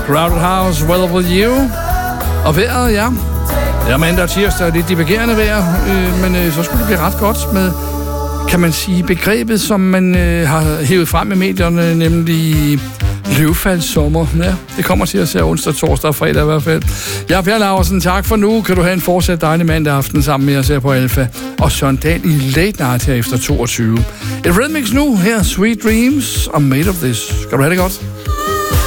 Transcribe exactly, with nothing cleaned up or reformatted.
Crowded House, Weather With You. Og vejret, ja. Ja, mandag og tirsdag er lidt divergerende vejr, øh, men øh, så skulle det blive ret godt med, kan man sige, begrebet, som man øh, har hævet frem i medierne, nemlig løvfaldssommer. Ja, det kommer til at se onsdag, torsdag og fredag i hvert fald. Ja, Per Laursen, tak for nu. Kan du have en fortsat dejlig mandag aften sammen med os her på Alfa. Og Søren Dahl i Late Night her efter toogtyve. Et Rhythmix nu her, Sweet Dreams og Made of This. Skal du have det godt?